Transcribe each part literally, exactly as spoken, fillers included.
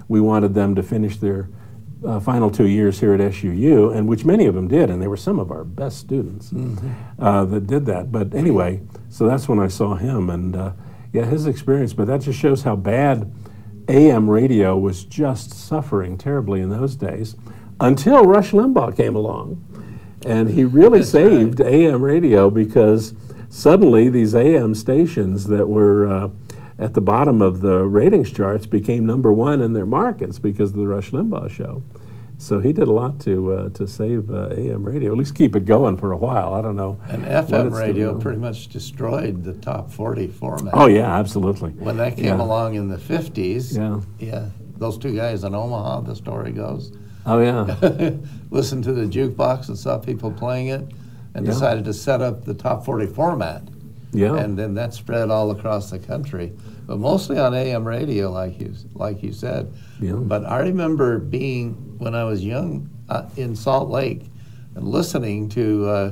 we wanted them to finish their uh, final two years here at S U U, and which many of them did, and they were some of our best students mm-hmm. uh, that did that. But anyway, so that's when I saw him, and uh, yeah, his experience. But that just shows how bad A M radio was just suffering terribly in those days, until Rush Limbaugh came along, and he really that's saved right. A M radio, because suddenly these A M stations that were uh, at the bottom of the ratings charts became number one in their markets because of the Rush Limbaugh show. So he did a lot to uh, to save uh, A M radio, at least keep it going for a while. I don't know. And F M radio pretty much destroyed the top forty format. Oh yeah, absolutely. When that came yeah. along in the fifties, yeah. yeah, those two guys in Omaha, the story goes. Oh yeah. Listened to the jukebox and saw people playing it, and yeah. decided to set up the top forty format. Yeah. And then that spread all across the country, but mostly on A M radio, like you like you said. Yeah. But I remember being, when I was young, uh, in Salt Lake, and listening to uh,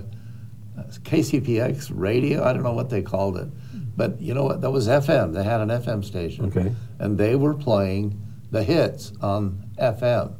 K C P X radio. I don't know what they called it, but you know what? That was F M. They had an F M station. Okay. And they were playing the hits on F M.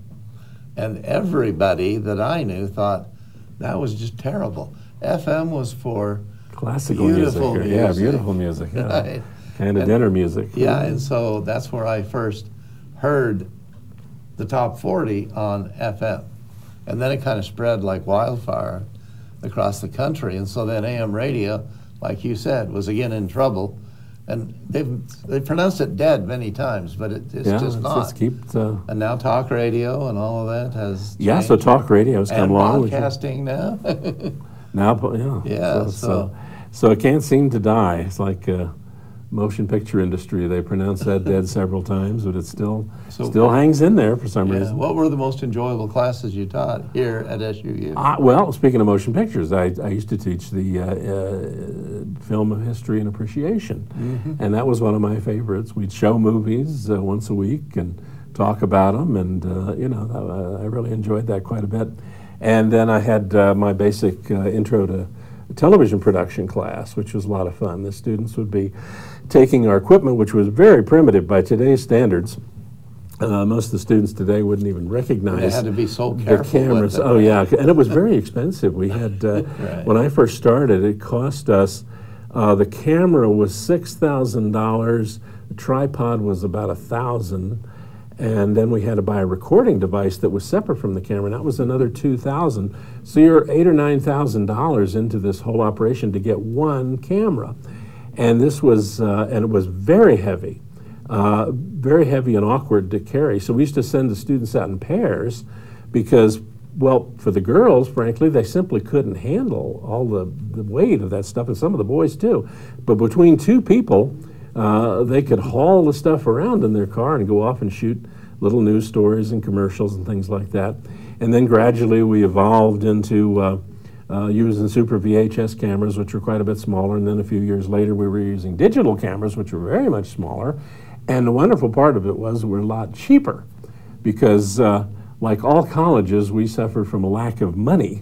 And everybody that I knew thought that was just terrible. F M was for classical beautiful music. music. Yeah, beautiful music. Yeah. Right. Kind of and, dinner music. Yeah, and so that's where I first heard the top forty on F M. And then it kind of spread like wildfire across the country. And so then A M radio, like you said, was again in trouble. And they've they pronounced it dead many times, but it, it's yeah, just it's not. Just keep, uh, and now talk radio and all of that has changed. Yeah, so talk radio has come and along. Podcasting now. now, yeah. Yeah, so, so. so so it can't seem to die. It's like uh, motion picture industry. They pronounce that dead several times, but it still so, still hangs in there for some yeah, reason. What were the most enjoyable classes you taught here at S U U? Uh, well, speaking of motion pictures, I, I used to teach the uh, uh, film of history and appreciation, mm-hmm. and that was one of my favorites. We'd show movies uh, once a week and talk about them, and uh, you know, I, I really enjoyed that quite a bit. And then I had uh, my basic uh, intro to television production class, which was a lot of fun. The students would be taking our equipment, which was very primitive by today's standards. Uh, most of the students today wouldn't even recognize they had to be so careful the cameras. with it, oh right? yeah, and it was very expensive. We had uh, right. when I first started, it cost us uh, the camera was six thousand dollars. The tripod was about a thousand, and then we had to buy a recording device that was separate from the camera, and that was another two thousand. So you're eight or nine thousand dollars into this whole operation to get one camera, and this was uh, and it was very heavy. Uh, very heavy and awkward to carry. So we used to send the students out in pairs because, well, for the girls, frankly, they simply couldn't handle all the, the weight of that stuff, and some of the boys too. But between two people, uh, they could haul the stuff around in their car and go off and shoot little news stories and commercials and things like that. And then gradually we evolved into uh, uh, using Super V H S cameras, which were quite a bit smaller. And then a few years later, we were using digital cameras, which were very much smaller. And the wonderful part of it was we're a lot cheaper because, uh, like all colleges, we suffered from a lack of money.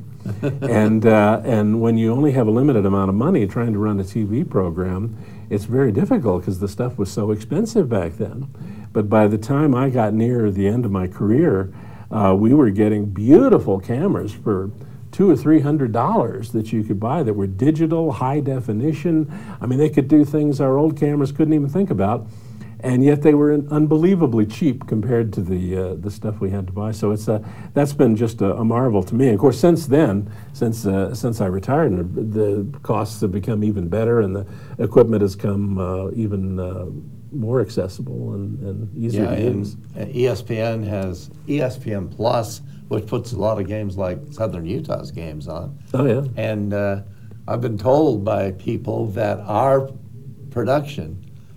and uh, and when you only have a limited amount of money trying to run a T V program, it's very difficult because the stuff was so expensive back then. But by the time I got near the end of my career, uh, we were getting beautiful cameras for two or three hundred dollars that you could buy that were digital, high definition. I mean, they could do things our old cameras couldn't even think about. And yet they were unbelievably cheap compared to the uh, the stuff we had to buy. So it's uh, that's been just a, a marvel to me. And of course, since then, since uh, since I retired, the costs have become even better, and the equipment has come uh, even uh, more accessible and, and easier yeah, to use. And E S P N has E S P N Plus, which puts a lot of games like Southern Utah's games on. Oh yeah. And uh, I've been told by people that our production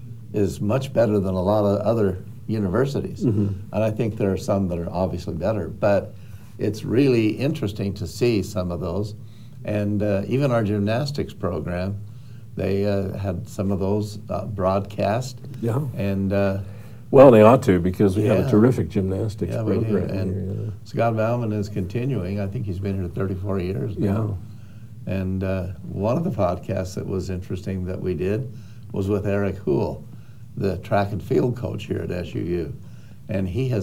is much better than a lot of other universities. Mm-hmm. And I think there are some that are obviously better, but it's really interesting to see some of those. And uh, even our gymnastics program, they uh, had some of those uh, broadcast. Yeah. And uh, well, they ought to, because we yeah. have a terrific gymnastics yeah, we program. do. And here, yeah. Scott Bauman is continuing. I think he's been here thirty-four years now. Yeah. And uh, one of the podcasts that was interesting that we did was with Eric Houle, the track and field coach here at S U U. And he has